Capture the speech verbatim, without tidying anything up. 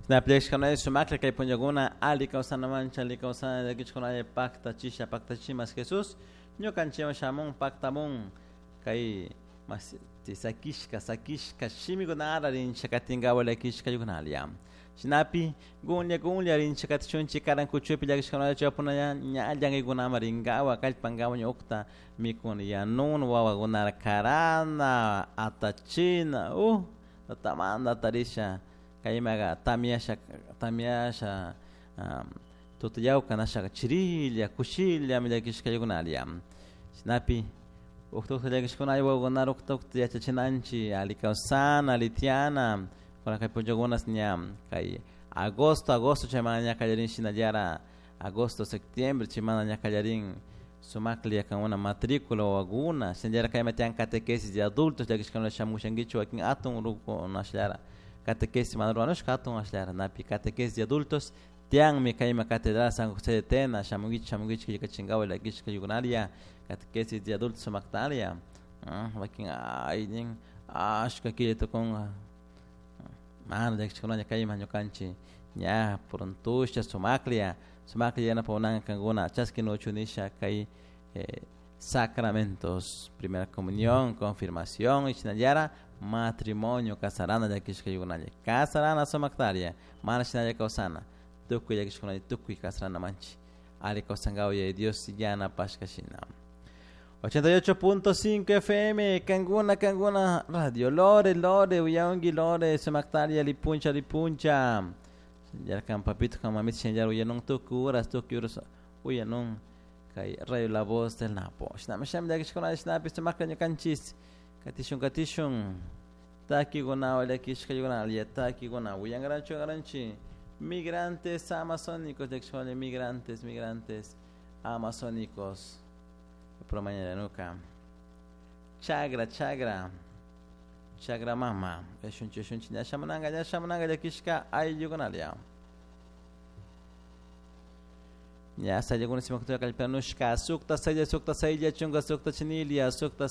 Na plexkana su makla kay punyaguna ali kausana mancha ali kausana de kichkona de pacta chisha pacta chimas Jesús nyo kanchema shamon pacta mon kay mas ti sakishka sakishka shimi gunara rin chakatinga wala kishka yuguna aliam sinapi gunya gunya rin chakatchun chikaran kuchu pilagiskana chapuna ya nya jangi guna maringa wa kalpangawa nyokta mikun ya nun wa gunara karana atachina uh tatamanda tarisha kaimaga tamiasha tamiasha um, tutuyau kanasha chirilya kushilya milakishka yugunaliam snapi ukto tulakishkuna yuwa gunar ukto ya chachinanchi alikausana alitiana kuna kai pojogonas nyam kai agosto agosto chamana nya kayarin shinayara agosto septiembre chimana nya kayarin sumaklia kan una matrícula ou alguna sendera kai matian catequesis de adultos yakishkana shamushangichu akin atun ruko nashlara catequesis madruanos katon ashlar na pi catequesis de adultos tiang me caima catedral San José de Tena chamugich chamugich que chingao la gish que yugunaria catequesis de adultos mactaria ah wakin ai ning acho que aqui to com mano de chikonya caima nyokanchi nya prontusha sumaklia sumaklia na ponang kanguna chaskino chunisha kai sacramentos primera comunión confirmación y chinayara matrimonio casarana de kishka yugunale casarana somaktaria mana chinaya kausana tuku ya kishkuna tuku casarana manchi ale kausangao ya Dios yana pashkashina ochenta y ocho punto cinco F M Kanguna Kanguna radio lore lore uyaungi lore somaktaria lipuncha lipuncha ya kan papito kan mamit chinayara uyanong tuku uras tuku uras uyanong kay rayo la voz del napo shna masham da kishkuna shna pisto makanya kanchis katishun katishun taki gona wala kishka yuna alia taki gona uyan garancho garanchi migrantes amazónicos de exole migrantes migrantes amazónicos por mañana nuca chagra chagra chagra mama kashun chishun chinya shamananga ya shamananga de kishka ay yugona alia ya sa yugona simakto kalpanushka sukta sayya sukta sayya chunga sukta chinilia sukta